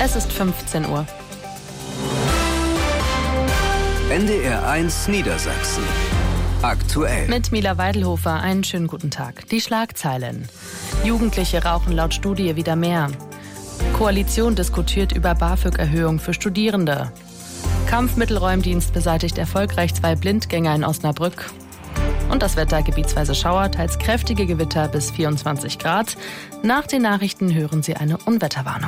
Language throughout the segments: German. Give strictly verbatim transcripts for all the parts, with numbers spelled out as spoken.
Es ist fünfzehn Uhr. N D R eins Niedersachsen. Aktuell. Mit Mila Weidelhofer, einen schönen guten Tag. Die Schlagzeilen. Jugendliche rauchen laut Studie wieder mehr. Koalition diskutiert über BAföG-Erhöhung für Studierende. Kampfmittelräumdienst beseitigt erfolgreich zwei Blindgänger in Osnabrück. Und das Wetter: gebietsweise Schauer, teils kräftige Gewitter bis vierundzwanzig Grad. Nach den Nachrichten hören Sie eine Unwetterwarnung.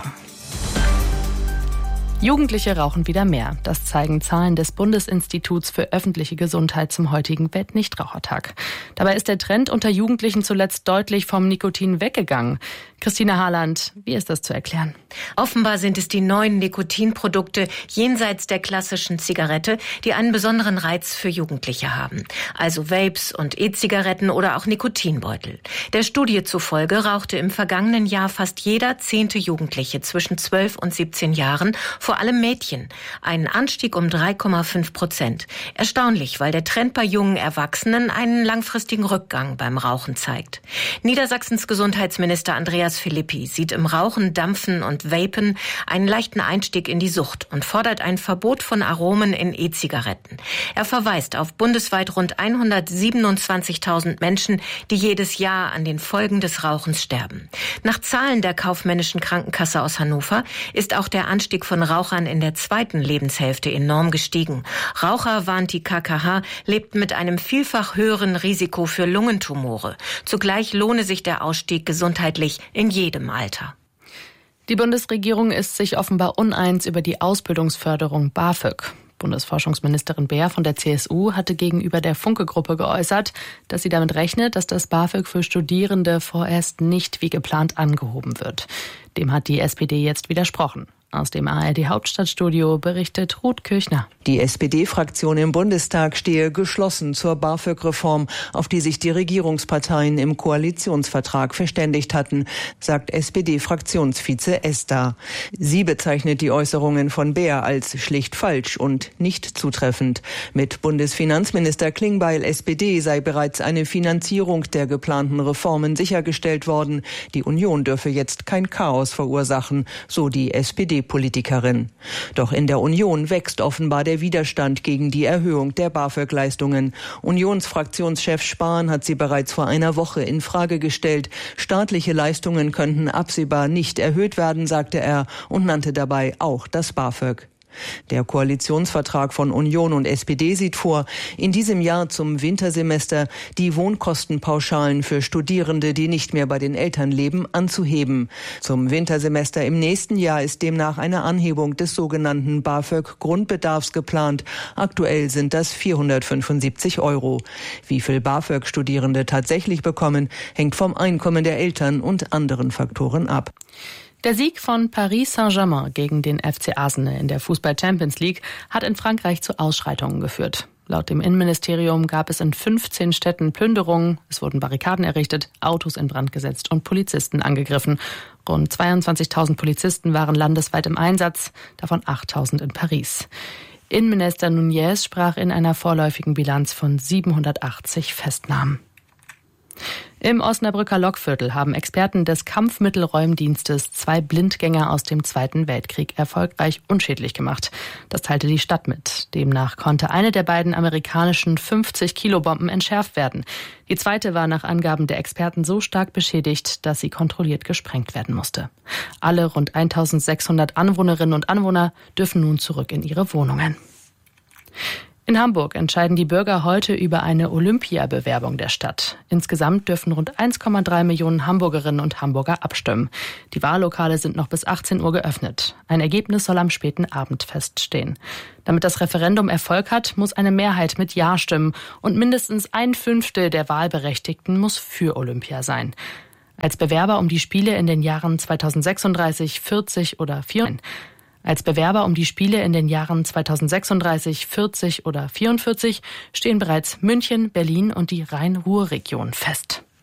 Jugendliche rauchen wieder mehr. Das zeigen Zahlen des Bundesinstituts für öffentliche Gesundheit zum heutigen Weltnichtrauchertag. Dabei ist der Trend unter Jugendlichen zuletzt deutlich vom Nikotin weggegangen. Christina Harland, wie ist das zu erklären? Offenbar sind es die neuen Nikotinprodukte jenseits der klassischen Zigarette, die einen besonderen Reiz für Jugendliche haben. Also Vapes und E-Zigaretten oder auch Nikotinbeutel. Der Studie zufolge rauchte im vergangenen Jahr fast jeder zehnte Jugendliche zwischen zwölf und siebzehn Jahren, vor allem Mädchen. Ein Anstieg um drei Komma fünf Prozent. Erstaunlich, weil der Trend bei jungen Erwachsenen einen langfristigen Rückgang beim Rauchen zeigt. Niedersachsens Gesundheitsminister Andreas Philippi sieht im Rauchen, Dampfen und Vapen einen leichten Einstieg in die Sucht und fordert ein Verbot von Aromen in E-Zigaretten. Er verweist auf bundesweit rund hundertsiebenundzwanzigtausend Menschen, die jedes Jahr an den Folgen des Rauchens sterben. Nach Zahlen der Kaufmännischen Krankenkasse aus Hannover ist auch der Anstieg von Rauchern in der zweiten Lebenshälfte enorm gestiegen. Raucher, warnt die K K H, lebten mit einem vielfach höheren Risiko für Lungentumore. Zugleich lohne sich der Ausstieg gesundheitlich in jedem Alter. Die Bundesregierung ist sich offenbar uneins über die Ausbildungsförderung BAföG. Bundesforschungsministerin Beer von der C S U hatte gegenüber der Funke-Gruppe geäußert, dass sie damit rechnet, dass das BAföG für Studierende vorerst nicht wie geplant angehoben wird. Dem hat die S P D jetzt widersprochen. Aus dem A R D-Hauptstadtstudio berichtet Ruth Kirchner. Die S P D-Fraktion im Bundestag stehe geschlossen zur BAföG-Reform, auf die sich die Regierungsparteien im Koalitionsvertrag verständigt hatten, sagt S P D-Fraktionsvize Ester. Sie bezeichnet die Äußerungen von Beer als schlicht falsch und nicht zutreffend. Mit Bundesfinanzminister Klingbeil S P D sei bereits eine Finanzierung der geplanten Reformen sichergestellt worden. Die Union dürfe jetzt kein Chaos verursachen, so die S P D-Politikerin. Doch in der Union wächst offenbar der Widerstand gegen die Erhöhung der BAföG-Leistungen. Unionsfraktionschef Spahn hat sie bereits vor einer Woche in Frage gestellt. Staatliche Leistungen könnten absehbar nicht erhöht werden, sagte er und nannte dabei auch das BAföG. Der Koalitionsvertrag von Union und S P D sieht vor, in diesem Jahr zum Wintersemester die Wohnkostenpauschalen für Studierende, die nicht mehr bei den Eltern leben, anzuheben. Zum Wintersemester im nächsten Jahr ist demnach eine Anhebung des sogenannten BAföG-Grundbedarfs geplant. Aktuell sind das vierhundertfünfundsiebzig Euro. Wie viel BAföG Studierende tatsächlich bekommen, hängt vom Einkommen der Eltern und anderen Faktoren ab. Der Sieg von Paris Saint-Germain gegen den F C Arsenal in der Fußball-Champions League hat in Frankreich zu Ausschreitungen geführt. Laut dem Innenministerium gab es in fünfzehn Städten Plünderungen, es wurden Barrikaden errichtet, Autos in Brand gesetzt und Polizisten angegriffen. Rund zweiundzwanzigtausend Polizisten waren landesweit im Einsatz, davon achttausend in Paris. Innenminister Nunez sprach in einer vorläufigen Bilanz von siebenhundertachtzig Festnahmen. Im Osnabrücker Lokviertel haben Experten des Kampfmittelräumdienstes zwei Blindgänger aus dem Zweiten Weltkrieg erfolgreich unschädlich gemacht. Das teilte die Stadt mit. Demnach konnte eine der beiden amerikanischen fünfzig-Kilo-Bomben entschärft werden. Die zweite war nach Angaben der Experten so stark beschädigt, dass sie kontrolliert gesprengt werden musste. Alle rund eintausendsechshundert Anwohnerinnen und Anwohner dürfen nun zurück in ihre Wohnungen. In Hamburg entscheiden die Bürger heute über eine Olympiabewerbung der Stadt. Insgesamt dürfen rund eins Komma drei Millionen Hamburgerinnen und Hamburger abstimmen. Die Wahllokale sind noch bis achtzehn Uhr geöffnet. Ein Ergebnis soll am späten Abend feststehen. Damit das Referendum Erfolg hat, muss eine Mehrheit mit Ja stimmen und mindestens ein Fünftel der Wahlberechtigten muss für Olympia sein. Als Bewerber um die Spiele in den Jahren zweitausendsechsunddreißig, vierzig oder vierundvierzig Als Bewerber um die Spiele in den Jahren zweitausendsechsunddreißig, vierzig oder vierundvierzig stehen bereits München, Berlin und die Rhein-Ruhr-Region fest.